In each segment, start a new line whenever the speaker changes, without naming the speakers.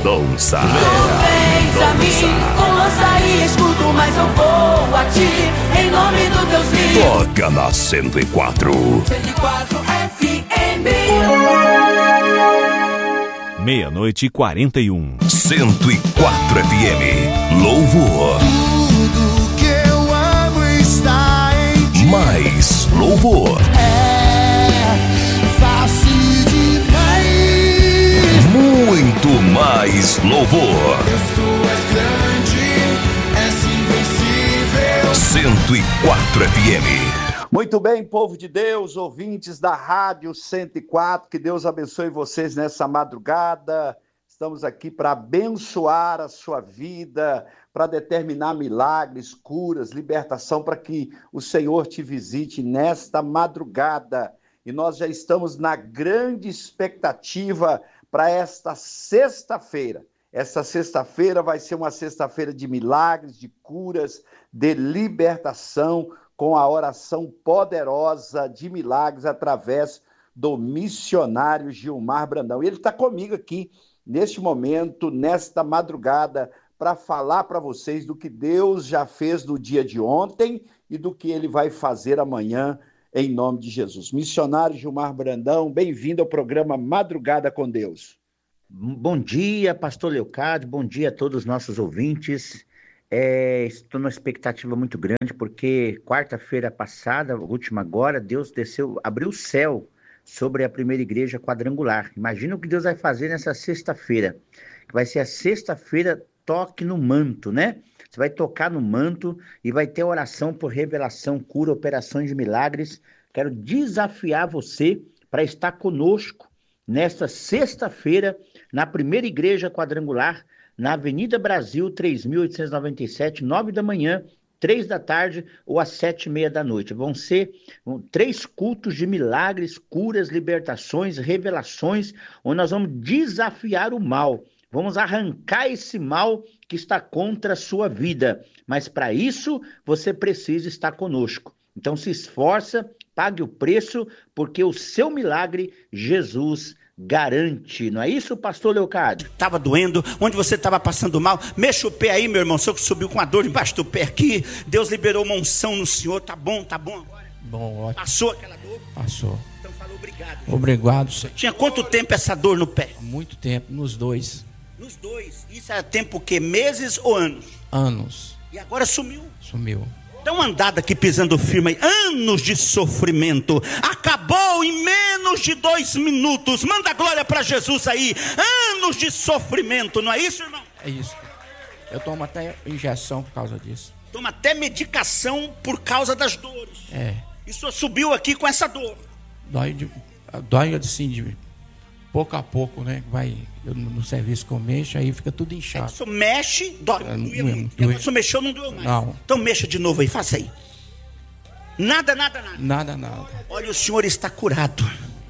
Mendonça.
Vens a mim com lança e escudo, mas eu vou a ti, em nome do Deus vivo.
Toca na 104.
104 FM.
00:41.
104 FM. Louvor.
Tudo que eu amo está em ti.
Mais louvor.
Fácil demais.
Muito mais louvor.
Tu és grande, és invencível.
104 FM.
Muito bem, povo de Deus, ouvintes da Rádio 104, que Deus abençoe vocês nessa madrugada. Estamos aqui para abençoar a sua vida, para determinar milagres, curas, libertação, para que o Senhor te visite nesta madrugada. E nós já estamos na grande expectativa para esta sexta-feira. Essa sexta-feira vai ser uma sexta-feira de milagres, de curas, de libertação, com a oração poderosa de milagres através do missionário Gilmar Brandão. E ele está comigo aqui, neste momento, nesta madrugada, para falar para vocês do que Deus já fez no dia de ontem e do que ele vai fazer amanhã, em nome de Jesus. Missionário Gilmar Brandão, bem-vindo ao programa Madrugada com Deus.
Bom dia, pastor Leocádio, bom dia a todos os nossos ouvintes. Estou numa expectativa muito grande, porque quarta-feira passada, última agora, Deus desceu, abriu o céu sobre a primeira igreja quadrangular. Imagina o que Deus vai fazer nessa sexta-feira, que vai ser a sexta-feira toque no manto, né? Você vai tocar no manto e vai ter oração por revelação, cura, operações de milagres. Quero desafiar você para estar conosco nesta sexta-feira, na primeira igreja quadrangular, na Avenida Brasil, 3.897, 9 da manhã, 3 da tarde ou às 7h30 da noite. Vão ser 3 cultos de milagres, curas, libertações, revelações, onde nós vamos desafiar o mal. Vamos arrancar esse mal que está contra a sua vida. Mas para isso, você precisa estar conosco. Então se esforça, pague o preço, porque o seu milagre, Jesus garante. Não é isso, pastor Leocádio?
Estava doendo, onde você estava passando mal, mexa o pé aí, meu irmão. O senhor que subiu com a dor embaixo do pé aqui, Deus liberou uma unção no senhor. Tá bom agora?
Bom, ótimo.
Passou aquela dor?
Passou.
Então fala obrigado.
Obrigado, senhor.
Tinha quanto tempo essa dor no pé?
Muito tempo, nos dois.
Nos dois. Isso era tempo o quê? Meses ou anos?
Anos.
E agora sumiu?
Sumiu.
Dá uma andada aqui pisando firme aí. Anos de sofrimento. Acabou em menos de 2 minutos. Manda glória para Jesus aí. Anos de sofrimento. Não é isso, irmão?
É isso. Eu tomo até injeção por causa disso.
Toma até medicação por causa das dores.
É.
E o senhor subiu aqui com essa dor.
Dói assim de pouco a pouco, né? Vai no serviço que eu mexo, aí fica tudo inchado.
O senhor mexe, dói. O senhor mexeu, não doeu mais.
Não.
Então mexa de novo aí, faça aí. Nada.
Nada.
Olha, o senhor está curado.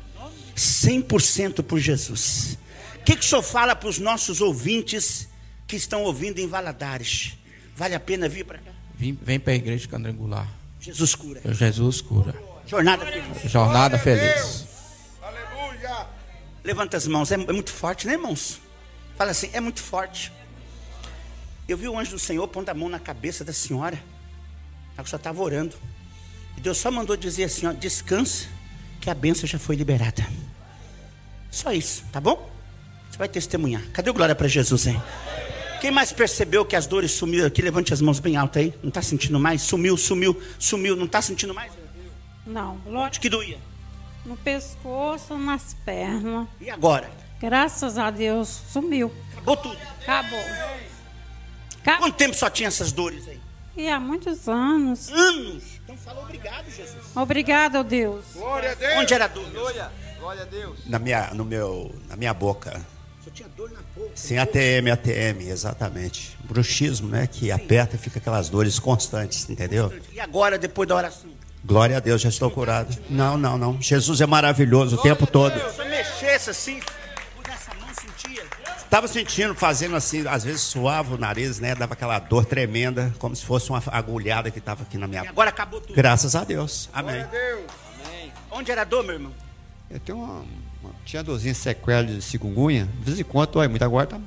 100% por Jesus. O que o senhor fala para os nossos ouvintes que estão ouvindo em Valadares? Vale a pena vir para cá?
Vem para a igreja quadrangular.
Jesus cura.
Jesus cura.
Jornada feliz.
Jornada feliz.
Aleluia. Levanta as mãos. É muito forte, né, irmãos? Fala assim, é muito forte. Eu vi o anjo do Senhor pondo a mão na cabeça da senhora. A senhora estava orando. E Deus só mandou dizer assim, ó, descansa, que a bênção já foi liberada. Só isso, tá bom? Você vai testemunhar. Cadê o glória para Jesus, hein? Quem mais percebeu que as dores sumiram aqui? Levante as mãos bem alto aí. Não está sentindo mais? Sumiu. Não está sentindo mais?
Não.
Onde que doía?
No pescoço, nas pernas.
E agora?
Graças a Deus, sumiu.
Acabou tudo?
Acabou.
Quanto tempo só tinha essas dores aí?
E há muitos anos.
Anos? Então fala obrigado, Jesus.
Obrigado, Deus.
Glória a Deus. Onde era a dor?
Glória a Deus.
Na minha boca. Só tinha dor na boca.
Sim, ATM, exatamente. Bruxismo, né? Que aperta e fica aquelas dores constantes, entendeu?
E agora, depois da oração?
Glória a Deus, já estou curado. Não. Jesus é maravilhoso o tempo todo.
Se eu mexesse assim, por essa mão sentia.
Estava sentindo, fazendo assim, às vezes suava o nariz, né? Dava aquela dor tremenda, como se fosse uma agulhada que estava aqui na minha boca.
Agora acabou tudo.
Graças a Deus. Amém.
Amém. Onde era a dor, meu irmão?
Eu tenho tinha dorzinha sequela de chikungunya. De vez em quando dói muito, agora tá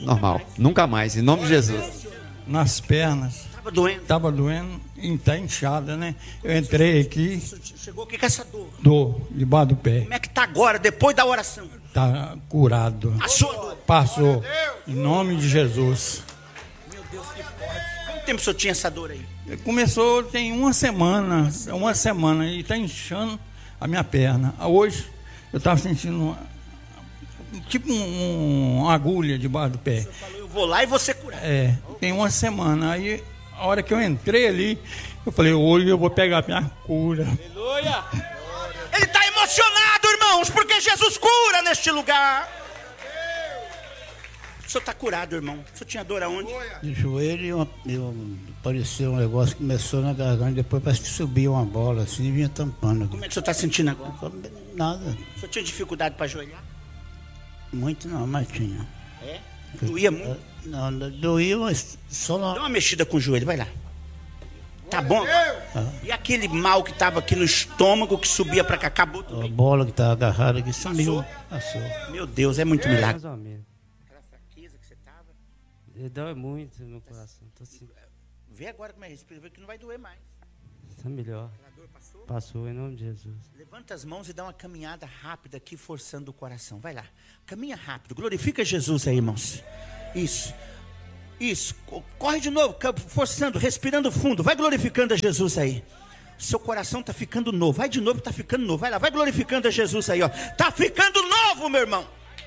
normal. Nunca mais, em nome de Jesus.
Nas pernas.
Tava doendo?
Tava doendo e tá inchada, né? Eu entrei aqui.
Chegou aqui com essa dor.
Dor, debaixo do pé.
Como é que tá agora, depois da oração?
Tá curado.
Passou a dor?
Passou. Em nome de Jesus.
Meu Deus, que forte. Quanto tempo o senhor tinha essa dor aí?
Começou tem uma semana e tá inchando a minha perna. Hoje eu tava sentindo tipo uma agulha debaixo do pé.
O senhor falou, eu vou lá e vou ser curado.
Tem uma semana. Aí, a hora que eu entrei ali, eu falei, hoje eu vou pegar a minha cura.
Aleluia! Ele está emocionado, irmãos, porque Jesus cura neste lugar. O senhor está curado, irmão. O senhor tinha dor aonde?
De joelho, apareceu um negócio que começou na garganta, depois parece que subia uma bola assim e vinha tampando.
Como é que o senhor está sentindo agora?
Nada.
O senhor tinha dificuldade para ajoelhar?
Muito não, mas tinha.
É? Doía muito?
Não, doía, mas só lá.
Dá uma mexida com o joelho, vai lá. Tá bom? E aquele mal que estava aqui no estômago, que subia para cá, acabou tudo?
A bola que estava agarrada aqui sumiu. Passou.
Meu Deus, é muito milagre.
Mais ou menos.
Aquela fraqueza que você estava?
Dói muito no meu coração. Tô assim.
Vê agora como é isso, vê que não vai doer mais.
Tá melhor. Passou, em nome de Jesus.
Levanta as mãos e dá uma caminhada rápida aqui, forçando o coração. Vai lá, caminha rápido, glorifica Jesus aí, irmãos. Isso, corre de novo, forçando, respirando fundo. Vai glorificando a Jesus aí. Seu coração está ficando novo, vai de novo, está ficando novo. Vai lá, vai glorificando a Jesus aí, ó. Tá ficando novo, meu irmão.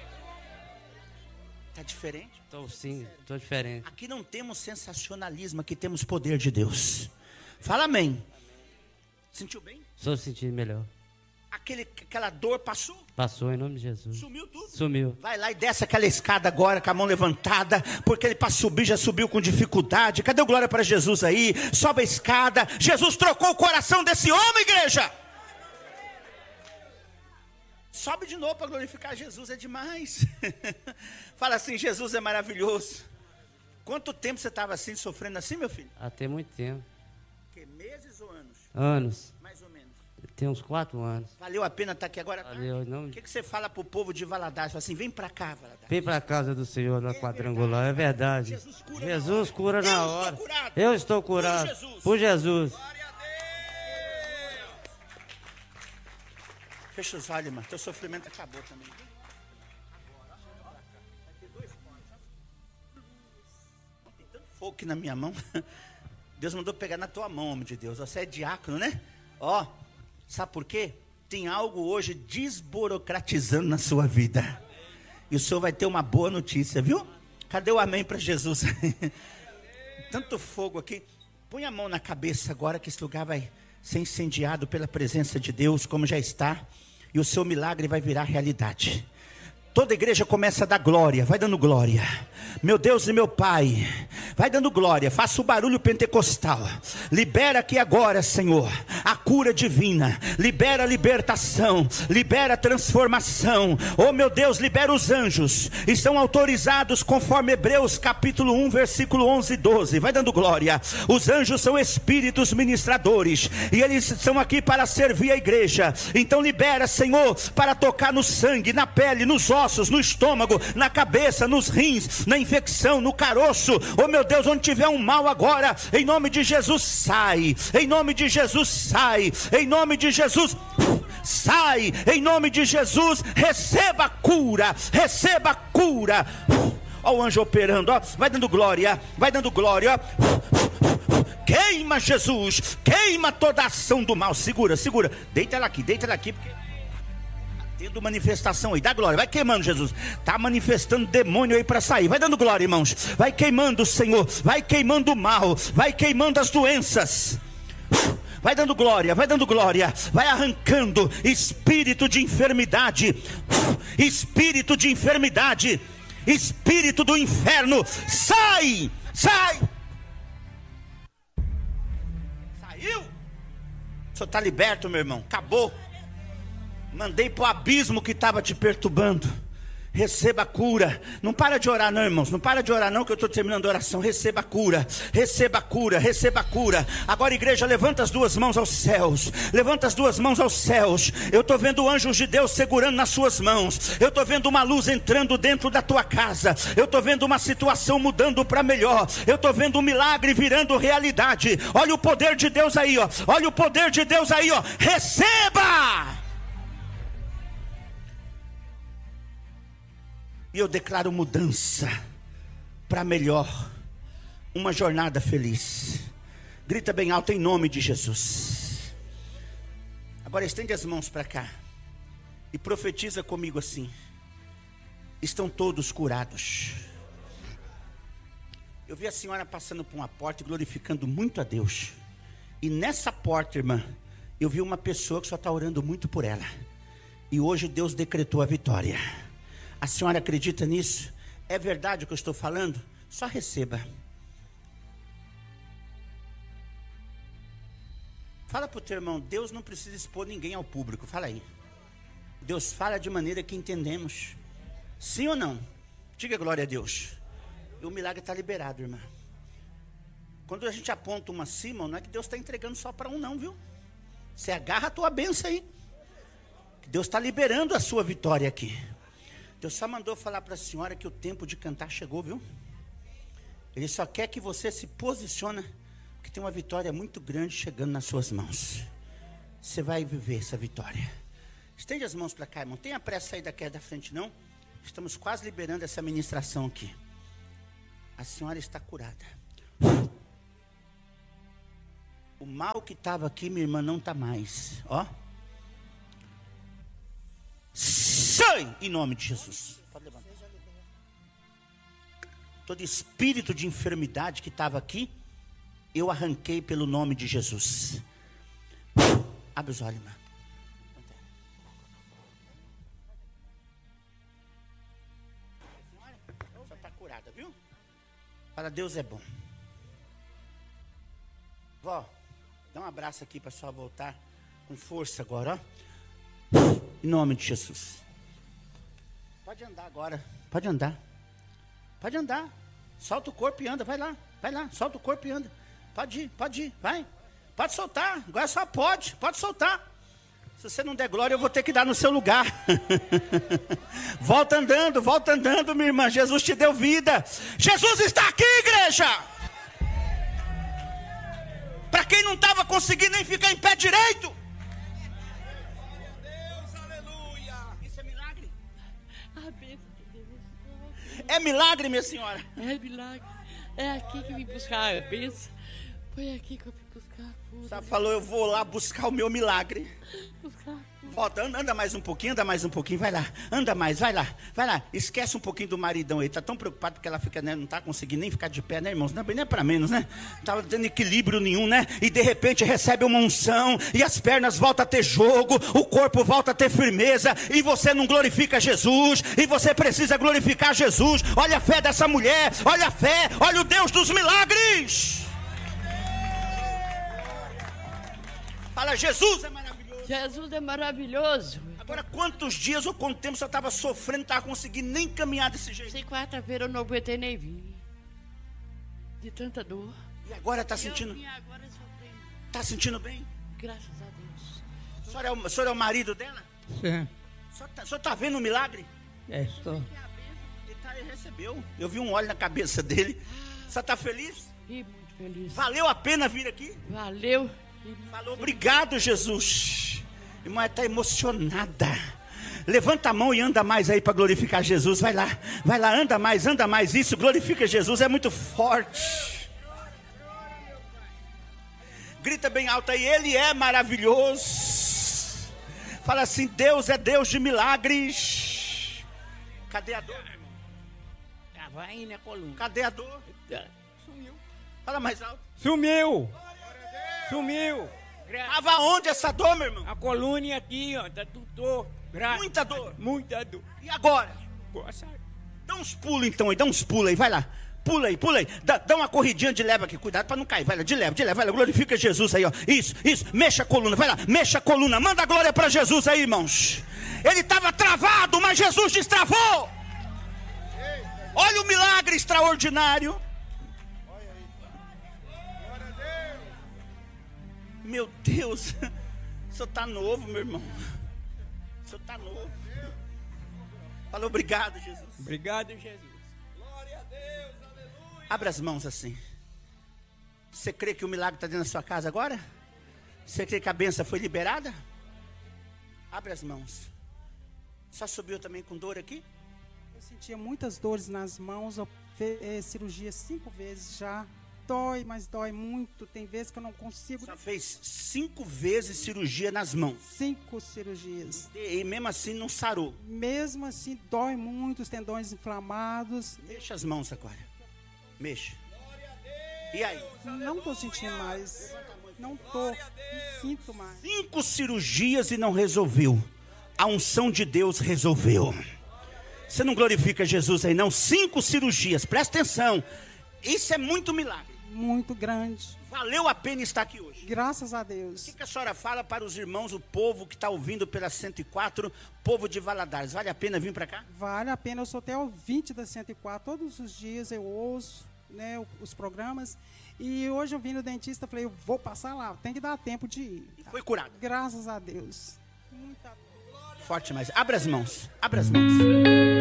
Tá diferente?
Sim, tô diferente.
Aqui não temos sensacionalismo, aqui temos poder de Deus. Fala amém. Sentiu bem?
Estou sentindo melhor.
Aquela dor passou?
Passou, em nome de Jesus.
Sumiu tudo?
Sumiu.
Vai lá e desce aquela escada agora com a mão levantada, porque ele para subir já subiu com dificuldade. Cadê o glória para Jesus aí? Sobe a escada. Jesus trocou o coração desse homem, igreja. Sobe de novo para glorificar Jesus, é demais. Fala assim, Jesus é maravilhoso. Quanto tempo você estava assim, sofrendo assim, meu filho?
Até muito tempo.
Que meses ou anos?
Anos.
Mais ou menos.
Tem uns 4 anos.
Valeu a pena estar aqui agora?
Valeu, não.
O que você fala pro povo de Valadares? Fala assim, vem para cá, Valadares.
Vem para a casa do Senhor na quadrangular, é verdade. Jesus cura na hora. Eu estou curado. Por Jesus.
Fecha os olhos, irmão. Teu sofrimento acabou também. Tem tanto fogo aqui na minha mão. Deus mandou pegar na tua mão, homem de Deus. Você é diácono, né? Ó, sabe por quê? Tem algo hoje desburocratizando na sua vida. E o senhor vai ter uma boa notícia, viu? Cadê o amém para Jesus? Tanto fogo aqui. Põe a mão na cabeça agora que esse lugar vai ser incendiado pela presença de Deus, como já está. E o seu milagre vai virar realidade. Toda igreja começa a dar glória, vai dando glória. Meu Deus e meu Pai, vai dando glória, faça o barulho pentecostal. Libera aqui agora, Senhor, a cura divina. Libera a libertação, libera a transformação. Oh meu Deus, libera os anjos. Estão autorizados conforme Hebreus capítulo 1, versículo 11 e 12. Vai dando glória. Os anjos são espíritos ministradores e eles estão aqui para servir a igreja. Então libera, Senhor, para tocar no sangue, na pele, nos ossos, no estômago, na cabeça, nos rins, na infecção, no caroço. Oh meu Deus, onde tiver um mal agora, em nome de Jesus, sai. Em nome de Jesus, sai. Em nome de Jesus, sai. Em nome de Jesus, receba a cura. Receba a cura. Ó o anjo operando, ó. Vai dando glória, vai dando glória, ó. Queima, Jesus, queima toda a ação do mal. Segura, segura, deita ela aqui, porque tendo manifestação aí, dá glória, vai queimando, Jesus, está manifestando demônio aí para sair, vai dando glória, irmãos, vai queimando, Senhor, vai queimando o mal, vai queimando as doenças, vai dando glória, vai arrancando espírito de enfermidade, espírito do inferno, sai, saiu, o senhor está liberto, meu irmão, acabou. Mandei para o abismo que estava te perturbando. Receba a cura. Não para de orar não, irmãos. Não para de orar não, que eu estou terminando a oração. Receba a cura. Receba a cura. Receba a cura. Agora, igreja, levanta as duas mãos aos céus. Levanta as duas mãos aos céus. Eu estou vendo anjos de Deus segurando nas suas mãos. Eu estou vendo uma luz entrando dentro da tua casa. Eu estou vendo uma situação mudando para melhor. Eu estou vendo um milagre virando realidade. Olha o poder de Deus aí, ó. Olha o poder de Deus aí, ó. Receba! E eu declaro mudança para melhor, uma jornada feliz. Grita bem alto em nome de Jesus. Agora estende as mãos para cá e profetiza comigo assim: estão todos curados. Eu vi a senhora passando por uma porta e glorificando muito a Deus. E nessa porta, irmã, eu vi uma pessoa que só está orando muito por ela. E hoje Deus decretou a vitória. A senhora acredita nisso? É verdade o que eu estou falando? Só receba. Fala para o teu irmão: Deus não precisa expor ninguém ao público. Fala aí. Deus fala de maneira que entendemos. Sim ou não? Diga glória a Deus. E o milagre está liberado, irmã. Quando a gente aponta uma cima, não é que Deus está entregando só para um não, viu? Você agarra a tua bênção aí. Deus está liberando a sua vitória aqui. Deus só mandou falar para a senhora que o tempo de cantar chegou, viu? Ele só quer que você se posicione, porque tem uma vitória muito grande chegando nas suas mãos. Você vai viver essa vitória. Estende as mãos para cá, irmão. Tenha pressa aí daqui da frente, não? Estamos quase liberando essa ministração aqui. A senhora está curada. O mal que estava aqui, minha irmã, não está mais. Ó. Sai em nome de Jesus. Pode levantar. Todo espírito de enfermidade que estava aqui, eu arranquei pelo nome de Jesus. Abre os olhos, irmã. Só está curada, viu? Fala, Deus é bom. Vó, dá um abraço aqui para só voltar com força agora, ó. Em nome de Jesus. Pode andar agora. Pode andar. Pode andar. Solta o corpo e anda. Vai lá. Vai lá. Solta o corpo e anda. Pode ir. Pode ir. Vai. Pode soltar. Agora só pode. Pode soltar. Se você não der glória, eu vou ter que dar no seu lugar. Volta andando, minha irmã. Jesus te deu vida. Jesus está aqui, igreja. Para quem não estava conseguindo nem ficar em pé direito. É milagre, minha senhora?
É milagre. É aqui que eu vim buscar a bênção. Foi aqui que eu vim buscar a cura.
Você falou, eu vou lá buscar o meu milagre.
Buscar.
Volta, anda mais um pouquinho, vai lá. Anda mais, vai lá. Esquece um pouquinho do maridão aí. Tá tão preocupado porque ela fica, né, não tá conseguindo nem ficar de pé, né, irmãos? Não é para menos, né? Não tava tendo equilíbrio nenhum, né? E de repente recebe uma unção e as pernas voltam a ter jogo, o corpo volta a ter firmeza e você não glorifica Jesus e você precisa glorificar Jesus. Olha a fé dessa mulher, olha a fé, olha o Deus dos milagres. Fala, Jesus é maravilhoso.
Jesus é maravilhoso.
Agora, quantos dias ou quanto tempo você estava sofrendo, não estava conseguindo nem caminhar desse jeito?
Sei, quarta-feira eu não aguentei nem vir. De tanta dor.
E agora está sentindo? Está sentindo bem?
Graças a Deus.
O senhor é o marido dela?
Sim.
O senhor está vendo o milagre?
É, estou.
Ele recebeu. Eu vi um óleo na cabeça dele. Você está feliz?
Sim, muito feliz.
Valeu a pena vir aqui?
Valeu.
Falou, obrigado, Jesus. Irmã, está emocionada. Levanta a mão e anda mais aí para glorificar Jesus. Vai lá, anda mais. Isso, glorifica Jesus, é muito forte. Grita bem alto aí, Ele é maravilhoso. Fala assim, Deus é Deus de milagres. Cadê a dor, irmão?
Vai aí na coluna.
Cadê a dor?
Sumiu.
Fala mais alto.
Sumiu.
Tava onde essa dor, meu irmão?
A coluna aqui, ó, tá tudo dor.
Muita dor?
Muita dor.
E agora?
Nossa.
Dá uns pulos então aí, dá uns pulos aí, vai lá. Pula aí. Dá uma corridinha de leve aqui, cuidado para não cair. Vai lá, de leve, vai lá, glorifica Jesus aí, ó. Isso, mexa a coluna, vai lá, mexa a coluna. Manda a glória para Jesus aí, irmãos. Ele estava travado, mas Jesus destravou. Olha o milagre extraordinário. Meu Deus. O senhor está novo, meu irmão. O senhor está novo. Fala obrigado, Jesus.
Obrigado, Jesus.
Glória a Deus, aleluia. Abra as mãos assim. Você crê que o milagre está dentro da sua casa agora? Você crê que a bênção foi liberada? Abre as mãos. Só subiu também com dor aqui?
Eu sentia muitas dores nas mãos. Eu fiz cirurgia 5 vezes já. Dói, mas dói muito. Tem vezes que eu não consigo.
Só fez 5 vezes cirurgia nas mãos.
5 cirurgias.
E mesmo assim não sarou.
Mesmo assim dói muito, os tendões inflamados.
Mexa as mãos agora. Mexa. E aí?
Não tô sentindo mais. Não tô. Não sinto mais.
5 cirurgias e não resolveu. A unção de Deus resolveu. Você não glorifica Jesus aí não? 5 cirurgias. Presta atenção. Isso é muito milagre.
Muito grande.
Valeu a pena estar aqui hoje.
Graças a Deus.
O que a senhora fala para os irmãos, o povo que está ouvindo pela 104, povo de Valadares? Vale a pena vir para cá?
Vale a pena. Eu sou até ouvinte da 104. Todos os dias eu ouço, né, os programas. E hoje eu vim no dentista, falei, eu vou passar lá. Tem que dar tempo de ir.
E foi curado.
Graças a Deus.
Forte mais. Abra as mãos. Abra as mãos.